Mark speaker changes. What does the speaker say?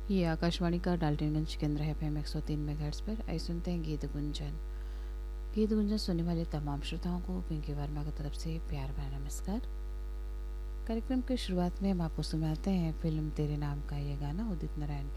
Speaker 1: ये आकाशवाणी का डाल्टनगंज केंद्र है FM 103 मेगाहर्ट्ज़ पर। आइए सुनते हैं गीत गुंजन। गीत गुंजन सुनने वाले तमाम श्रोताओं को पिंकी वर्मा की तरफ से प्यार भरा नमस्कार। कार्यक्रम की शुरुआत में हम आपको सुनाते हैं फिल्म तेरे नाम का ये गाना उदित नारायण